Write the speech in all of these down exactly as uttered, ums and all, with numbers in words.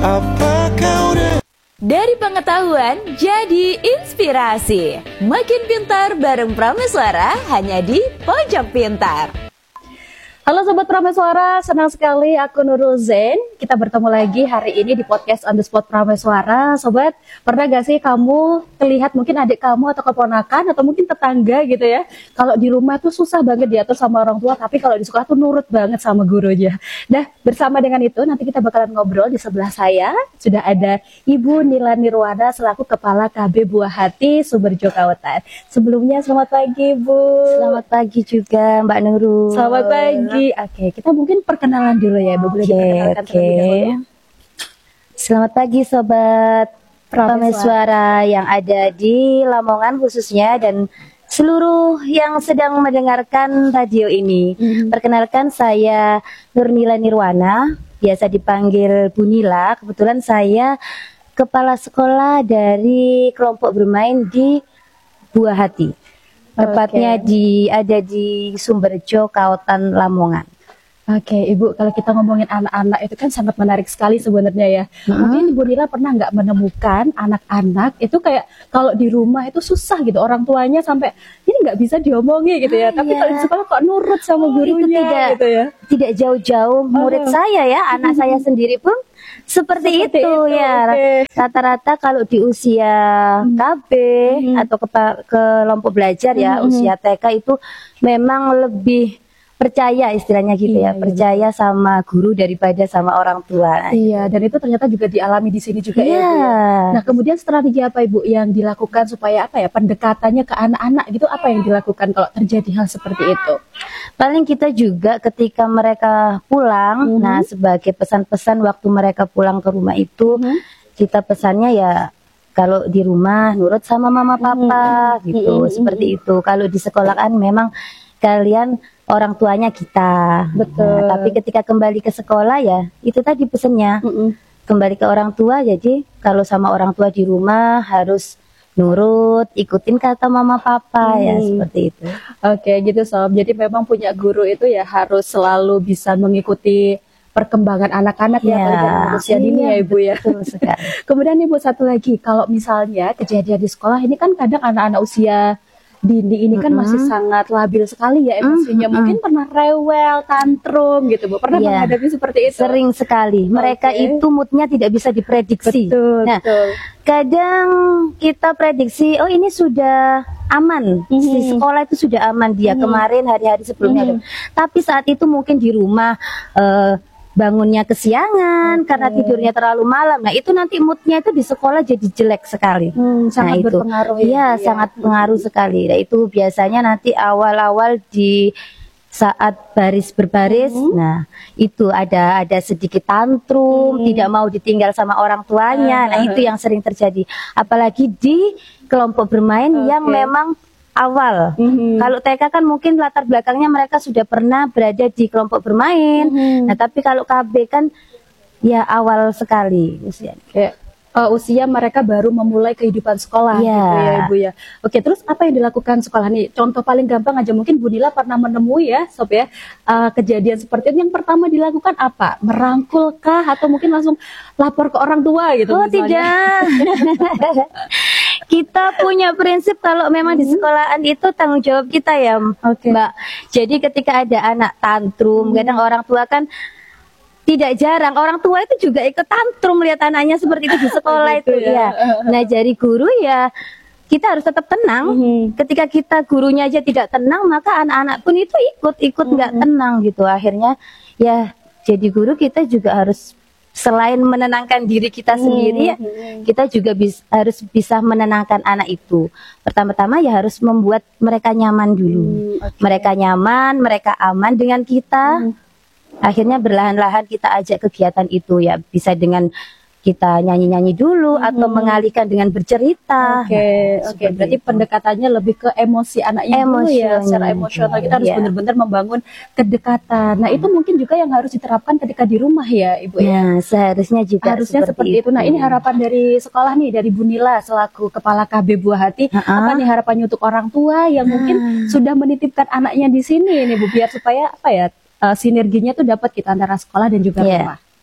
Dari pengetahuan jadi inspirasi. Makin pintar bareng Prameswara hanya di Pojok Pintar. Halo Sobat Prameswara, senang sekali aku Nurul Zain. Kita bertemu lagi hari ini di podcast On The Spot Prameswara. Sobat, pernah gak sih kamu terlihat mungkin adik kamu atau keponakan atau mungkin tetangga gitu ya, kalau di rumah tuh susah banget diatur sama orang tua, tapi kalau di sekolah tuh nurut banget sama gurunya. Nah, bersama dengan itu nanti kita bakalan ngobrol. Di sebelah saya sudah ada Ibu Nila Nirwana selaku Kepala K B Buah Hati Sumberjo Kautan. Sebelumnya selamat pagi Ibu. Selamat pagi juga Mbak Nurul. Selamat pagi. Oke, kita mungkin perkenalan dulu ya, Ibu. Boleh diperkenalkan terlebih dahulu? Selamat pagi Sobat Prameswara yang ada di Lamongan khususnya dan seluruh yang sedang mendengarkan radio ini. Mm-hmm. Perkenalkan saya Nurnila Nirwana, biasa dipanggil Bu Nila. Kebetulan saya kepala sekolah dari kelompok bermain di Buah Hati. Tepatnya okay. di ada di Sumberjo, Kautan, Lamongan. Oke, okay, Ibu, kalau kita ngomongin anak-anak itu kan sangat menarik sekali sebenarnya ya. Hmm. Mungkin Ibu Nila pernah nggak menemukan anak-anak itu kayak kalau di rumah itu susah gitu, orang tuanya sampai ini nggak bisa diomongi gitu ya. Ah, tapi iya. Kalau di sekolah kok nurut sama oh, gurunya itu tidak, gitu ya. Tidak jauh-jauh murid oh. saya ya, anak saya sendiri pun seperti, seperti itu, itu ya. Rata-rata okay. kalau di usia hmm. K B hmm. atau ke kelompok belajar ya, hmm. usia T K itu memang lebih percaya istilahnya gitu iya, ya, iya, percaya iya. sama guru daripada sama orang tua. Iya, dan itu ternyata juga dialami di sini juga iya. ya, Bu. Nah, kemudian strategi apa Ibu yang dilakukan supaya apa ya, pendekatannya ke anak-anak gitu, apa yang dilakukan kalau terjadi hal seperti itu? Paling kita juga ketika mereka pulang, mm-hmm. nah sebagai pesan-pesan waktu mereka pulang ke rumah itu, mm-hmm. kita pesannya ya kalau di rumah nurut sama mama papa mm-hmm. gitu, mm-hmm. seperti itu. Kalau di sekolah kan memang kalian orang tuanya kita. Betul. Nah, tapi ketika kembali ke sekolah ya itu tadi pesannya mm -mm. kembali ke orang tua. Jadi kalau sama orang tua di rumah harus nurut, ikutin kata mama papa hmm. ya seperti itu. Oke gitu Sob. Jadi memang punya guru itu ya harus selalu bisa mengikuti perkembangan anak-anak ya, ya usia dini ya Ibu ya. Kemudian Ibu satu lagi, kalau misalnya kejadian di sekolah ini kan kadang anak-anak usia dini ini kan mm-hmm. masih sangat labil sekali ya emosinya, mm-hmm. mungkin pernah rewel, tantrum gitu Bu, pernah yeah. menghadapi seperti itu? Sering sekali, mereka okay. itu moodnya tidak bisa diprediksi. Betul, nah, betul. Kadang kita prediksi, oh ini sudah aman, mm-hmm. di sekolah itu sudah aman dia mm-hmm. kemarin hari-hari sebelumnya, mm-hmm. tapi saat itu mungkin di rumah uh, bangunnya kesiangan okay. karena tidurnya terlalu malam. Nah itu nanti moodnya itu di sekolah jadi jelek sekali. Hmm, sangat nah, itu berpengaruh ya, ya sangat pengaruh hmm. sekali. Nah itu biasanya nanti awal-awal di saat baris berbaris, hmm. nah itu ada ada sedikit tantrum, hmm. tidak mau ditinggal sama orang tuanya. Hmm. Nah itu yang sering terjadi. Apalagi di kelompok bermain okay. yang memang awal. Mm-hmm. Kalau T K kan mungkin latar belakangnya mereka sudah pernah berada di kelompok bermain. Mm-hmm. Nah, tapi kalau K B kan ya awal sekali usia. Kayak uh, usia mereka baru memulai kehidupan sekolah yeah. gitu ya Ibu ya. Oke, terus apa yang dilakukan sekolah nih? Contoh paling gampang aja, mungkin Bu Nila pernah menemui ya, Sob ya, uh, kejadian seperti itu. Yang pertama dilakukan apa? Merangkulkah atau mungkin langsung lapor ke orang tua gitu? Oh, misalnya? Tidak. Kita punya prinsip kalau memang hmm. di sekolahan itu tanggung jawab kita ya okay. Mbak. Jadi ketika ada anak tantrum, hmm. kadang orang tua kan tidak jarang orang tua itu juga ikut tantrum lihat anaknya seperti itu di sekolah itu ya. ya. Nah dari guru ya kita harus tetap tenang. Hmm. Ketika kita gurunya aja tidak tenang, maka anak-anak pun itu ikut-ikut nggak hmm. tenang gitu. Akhirnya ya jadi guru kita juga harus selain menenangkan diri kita sendiri, hmm. kita juga bis, harus bisa menenangkan anak itu. Pertama-tama ya harus membuat mereka nyaman dulu. Hmm, okay. Mereka nyaman, mereka aman dengan kita. Hmm. Akhirnya berlahan-lahan kita ajak kegiatan itu ya, bisa dengan kita nyanyi-nyanyi dulu hmm. atau mengalihkan dengan bercerita. Oke, okay, nah, oke. Okay. Berarti itu. Pendekatannya lebih ke emosi anaknya dulu ya, secara emosional kita harus yeah. benar-benar membangun kedekatan. Nah, itu mungkin juga yang harus diterapkan ketika di rumah ya, Ibu ya. Nah, seharusnya juga harusnya seperti, seperti itu. itu. Nah, ini harapan dari sekolah nih, dari Bu Nila selaku Kepala K B Buah Hati. Uh -uh. Apa nih harapannya untuk orang tua yang mungkin uh. sudah menitipkan anaknya di sini nih, Bu, biar supaya apa ya, uh, sinerginya tuh dapat kita antara sekolah dan juga yeah. rumah.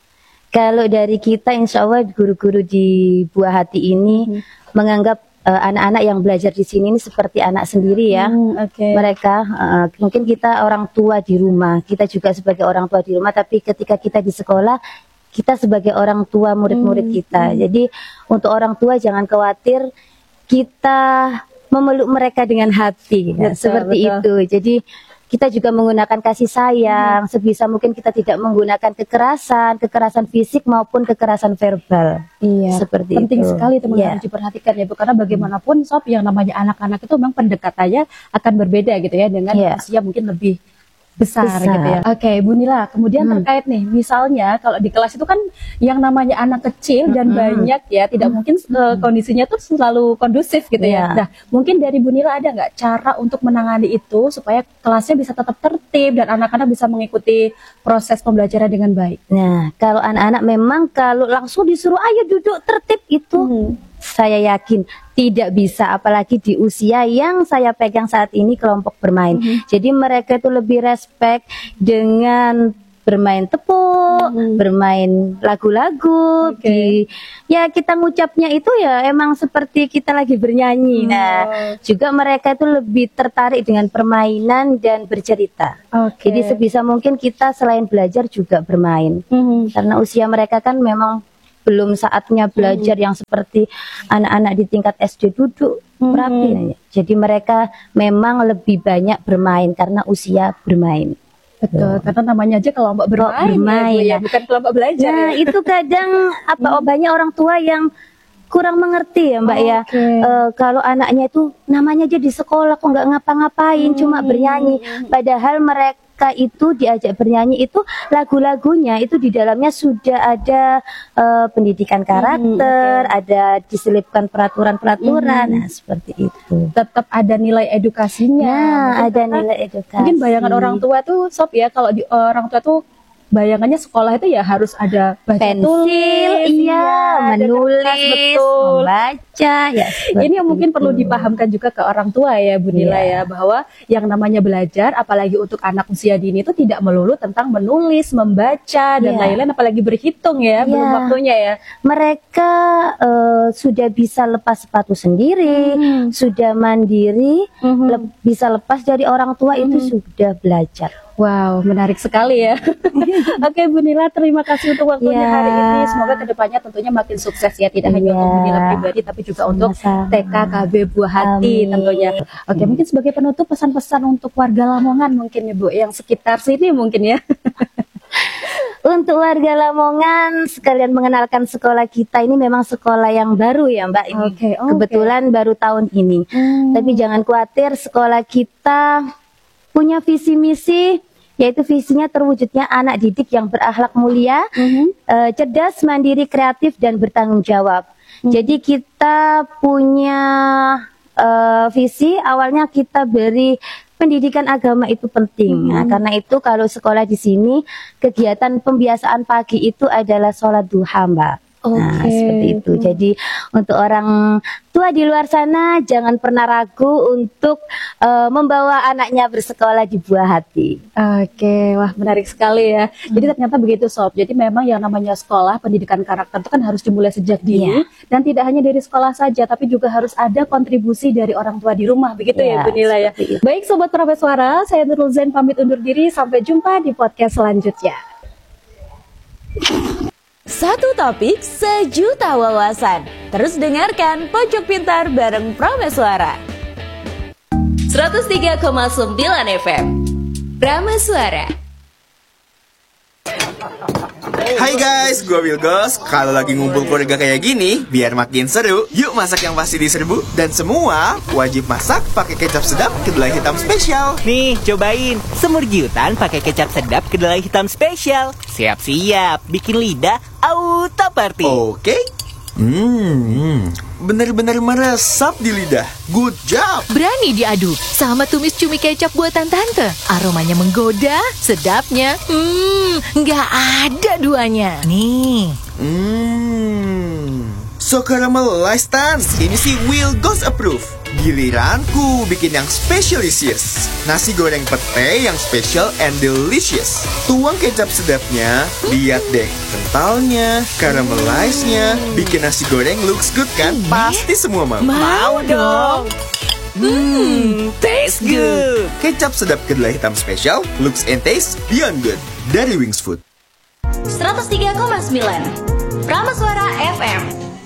Kalau dari kita, insya Allah guru-guru di Buah Hati ini hmm. menganggap uh, anak-anak yang belajar di sini ini seperti anak sendiri ya. Hmm, okay. Mereka uh, mungkin kita orang tua di rumah, kita juga sebagai orang tua di rumah, tapi ketika kita di sekolah, kita sebagai orang tua murid-murid hmm. kita. Hmm. Jadi untuk orang tua jangan khawatir, kita memeluk mereka dengan hati, betul, ya, seperti betul. itu. Jadi kita juga menggunakan kasih sayang, hmm. sebisa mungkin kita tidak menggunakan kekerasan, kekerasan fisik maupun kekerasan verbal. Iya, seperti penting itu. sekali teman-teman yeah. harus diperhatikan ya, Bu, karena bagaimanapun Sob yang namanya anak-anak itu memang pendekatannya akan berbeda gitu ya dengan yeah. usia mungkin lebih besar, besar gitu ya. Oke, Bu Nila, kemudian hmm. terkait nih, misalnya kalau di kelas itu kan yang namanya anak kecil dan hmm. banyak ya, tidak hmm. mungkin uh, kondisinya tuh selalu kondusif gitu yeah. ya. Nah, mungkin dari Bu Nila ada nggak cara untuk menangani itu supaya kelasnya bisa tetap tertib dan anak-anak bisa mengikuti proses pembelajaran dengan baik? Nah, kalau anak-anak memang kalau langsung disuruh ayo duduk tertib itu hmm. saya yakin tidak bisa, apalagi di usia yang saya pegang saat ini kelompok bermain. Mm-hmm. Jadi mereka itu lebih respect dengan bermain tepuk, mm-hmm. bermain lagu-lagu. Okay. Di, ya kita ngucapnya itu ya emang seperti kita lagi bernyanyi. Mm-hmm. Nah, juga mereka itu lebih tertarik dengan permainan dan bercerita. Okay. Jadi sebisa mungkin kita selain belajar juga bermain. Mm-hmm. Karena usia mereka kan memang belum saatnya belajar hmm. yang seperti anak-anak di tingkat S D duduk hmm. rapi. Jadi mereka memang lebih banyak bermain karena usia bermain. Betul, karena namanya aja kelompok bermain, bermain ya, ya, bukan kelompok belajar. Nah, ya. Itu kadang apa hmm. banyak orang tua yang kurang mengerti ya Mbak oh, ya. Okay. E, kalau anaknya itu namanya aja di sekolah kok nggak ngapa-ngapain, hmm. cuma bernyanyi. Padahal mereka itu diajak bernyanyi itu lagu-lagunya itu di dalamnya sudah ada uh, pendidikan karakter, hmm, okay. ada diselipkan peraturan-peraturan, hmm. nah seperti itu. Tetap ada nilai edukasinya. Nah, ada nilai edukasi. Mungkin bayangan orang tua tuh Sob ya, kalau di, orang tua tuh bayangannya sekolah itu ya harus ada baca pensil, tulis, iya, ya, menulis, betul, membaca, ya. Ini yang mungkin perlu dipahamkan juga ke orang tua ya, Bu Nila yeah. ya, bahwa yang namanya belajar, apalagi untuk anak usia dini itu tidak melulu tentang menulis, membaca dan yeah. lain-lain, apalagi berhitung ya, yeah. belum waktunya ya. Mereka uh, sudah bisa lepas sepatu sendiri, hmm. sudah mandiri, hmm. le- bisa lepas dari orang tua hmm. itu sudah belajar. Wow, menarik sekali ya. Oke, Bu Nila, terima kasih untuk waktunya yeah. hari ini. Semoga kedepannya tentunya makin sukses ya, tidak yeah. hanya untuk Bu Nila pribadi, tapi juga untuk T K K B Buah Hati Amin. tentunya. Oke, mungkin sebagai penutup pesan-pesan untuk warga Lamongan mungkin ya Bu, yang sekitar sini mungkin ya. Untuk warga Lamongan, sekalian mengenalkan sekolah kita ini memang sekolah yang baru ya Mbak ini. Okay, okay. Kebetulan baru tahun ini. Hmm. Tapi jangan khawatir, sekolah kita punya visi misi, yaitu visinya terwujudnya anak didik yang berakhlak mulia, mm-hmm. uh, cerdas, mandiri, kreatif, dan bertanggung jawab. Mm-hmm. Jadi kita punya uh, visi, awalnya kita beri pendidikan agama itu penting. Mm-hmm. Nah, karena itu kalau sekolah di sini, kegiatan pembiasaan pagi itu adalah sholat duha, Mbak. Okay. Nah, seperti itu. Jadi untuk orang tua di luar sana jangan pernah ragu untuk uh, membawa anaknya bersekolah di Buah Hati. Oke, okay. Wah menarik sekali ya. Hmm. Jadi ternyata begitu Sob. Jadi memang yang namanya sekolah pendidikan karakter itu kan harus dimulai sejak dini, yeah. dan tidak hanya dari sekolah saja, tapi juga harus ada kontribusi dari orang tua di rumah. Begitu yeah, ya Bu Nila ya. Itu. Baik Sobat Prameswara, saya Nurul Zain pamit undur diri. Sampai jumpa di podcast selanjutnya. Satu topik, sejuta wawasan. Terus dengarkan Pojok Pintar bareng Prameswara. seratus tiga koma sembilan F M Prameswara. Hai guys, gue Wilgos. Kalau lagi ngumpul keluarga kayak gini, biar makin seru, yuk masak yang pasti diserbu. Dan semua wajib masak pakai kecap sedap kedelai hitam spesial. Nih, cobain semur giutan pakai kecap sedap kedelai hitam spesial. Siap-siap, bikin lidah auto party. Oke. Hmm, bener-bener meresap di lidah. Good job. Berani diadu sama tumis cumi kecap buatan tante. Aromanya menggoda, sedapnya, hmm, nggak ada duanya. Nih. Hmm, So caramelized Tans, ini sih Will Ghost approve. Giliranku bikin yang specialisius. Nasi goreng pete yang special and delicious. Tuang kecap sedapnya, lihat deh kentalnya, caramelized-nya. Bikin nasi goreng looks good kan? Pasti semua mau. Mau dong. Hmm, taste good. Kecap sedap kedelai hitam spesial, looks and taste beyond good. Dari Wings Food. seratus tiga koma sembilan Prameswara F M.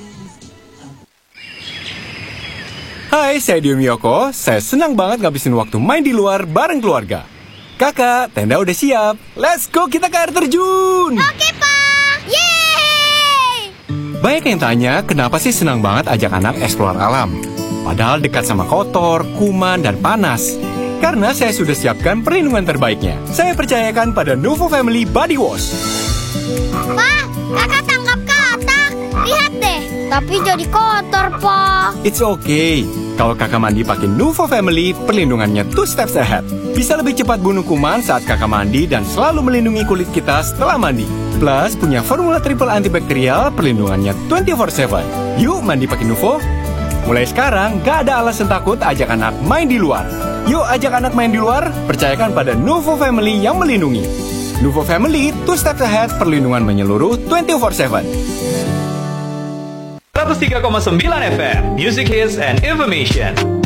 Hai, saya Dio Miyoko. Saya senang banget ngabisin waktu main di luar bareng keluarga. Kakak, tenda udah siap. Let's go, kita ke air terjun. Oke, Pak. Yeay! Banyak yang tanya, kenapa sih senang banget ajak anak eksplor alam? Padahal dekat sama kotor, kuman, dan panas. Karena saya sudah siapkan perlindungan terbaiknya. Saya percayakan pada Nuvo Family Body Wash. Pak, kakak tangkap katak. Lihat deh, tapi jadi kotor, Pak. It's okay. Kalau kakak mandi pakai Nuvo Family, perlindungannya two steps ahead. Bisa lebih cepat bunuh kuman saat kakak mandi dan selalu melindungi kulit kita setelah mandi. Plus, punya formula triple antibakterial, perlindungannya twenty-four seven. Yuk mandi pakai Nuvo. Mulai sekarang, gak ada alasan takut ajak anak main di luar. Yuk ajak anak main di luar, percayakan pada Nuvo Family yang melindungi. Nuvo Family, two steps ahead, perlindungan menyeluruh twenty-four seven. seratus tiga koma sembilan F M, Music Hits and Information.